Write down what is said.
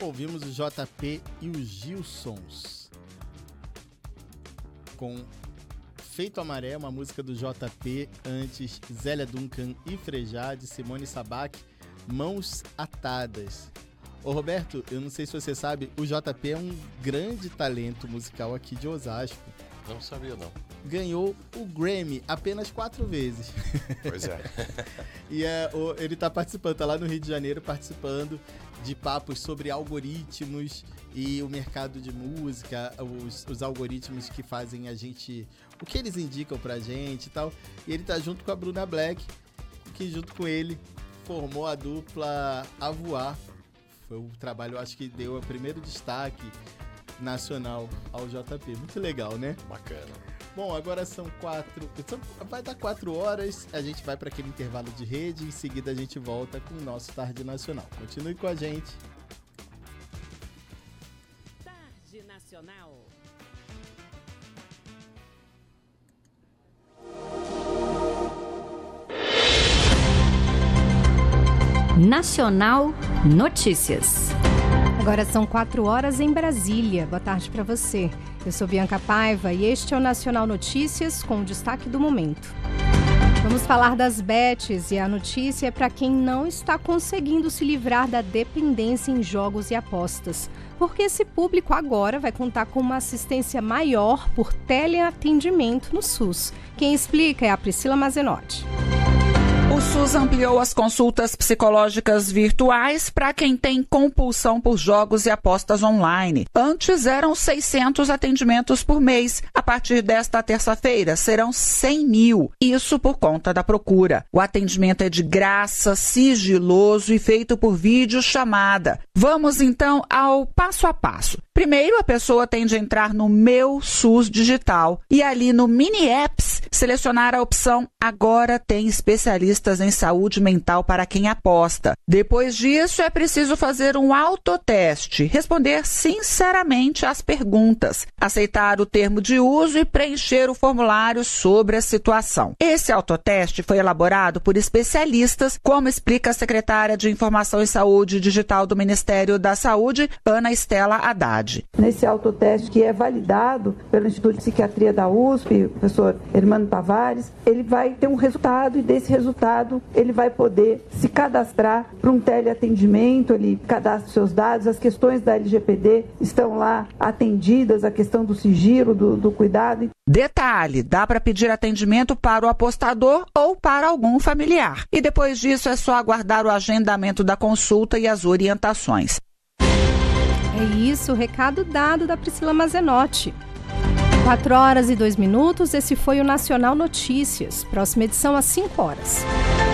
Ouvimos o JP e os Gilsons com Feito Amaré, uma música do JP. Antes, Zélia Duncan e Frejá, de Simone Sabac, Mãos Atadas. Ô Roberto, eu não sei se você sabe, o JP é um grande talento musical aqui de Osasco. Não sabia, não. Ganhou o Grammy apenas 4 vezes. Pois é. E ele está participando, está lá no Rio de Janeiro participando de papos sobre algoritmos e o mercado de música, os algoritmos que fazem a gente, o que eles indicam pra gente e tal. E ele tá junto com a Bruna Black, que junto com ele formou a dupla A Voar. Foi o trabalho, acho que deu o primeiro destaque nacional ao JP. Muito legal, né? Bacana. Bom, agora vai dar 4 horas, a gente vai para aquele intervalo de rede, em seguida a gente volta com o nosso Tarde Nacional. Continue com a gente. Tarde Nacional. Nacional Notícias. Agora são 4 horas em Brasília. Boa tarde para você. Eu sou Bianca Paiva e este é o Nacional Notícias com o destaque do momento. Vamos falar das bets e a notícia é para quem não está conseguindo se livrar da dependência em jogos e apostas. Porque esse público agora vai contar com uma assistência maior por teleatendimento no SUS. Quem explica é a Priscila Mazenotti. O SUS ampliou as consultas psicológicas virtuais para quem tem compulsão por jogos e apostas online. Antes eram 600 atendimentos por mês. A partir desta terça-feira serão 100 mil. Isso por conta da procura. O atendimento é de graça, sigiloso e feito por videochamada. Vamos então ao passo a passo. Primeiro, a pessoa tem de entrar no Meu SUS Digital e ali no Mini Apps selecionar a opção Agora tem especialistas em saúde mental para quem aposta. Depois disso, é preciso fazer um autoteste, responder sinceramente às perguntas, aceitar o termo de uso e preencher o formulário sobre a situação. Esse autoteste foi elaborado por especialistas, como explica a secretária de Informação e Saúde Digital do Ministério da Saúde, Ana Estela Haddad. Nesse autoteste, que é validado pelo Instituto de Psiquiatria da USP, o professor Hermano Tavares, ele vai ter um resultado e desse resultado ele vai poder se cadastrar para um teleatendimento, ele cadastra seus dados, as questões da LGPD estão lá atendidas, a questão do sigilo, do cuidado. Detalhe, dá para pedir atendimento para o apostador ou para algum familiar. E depois disso é só aguardar o agendamento da consulta e as orientações. É isso, o recado dado da Priscila Mazenotti. 4 horas e 2 minutos, esse foi o Nacional Notícias. Próxima edição às 5 horas.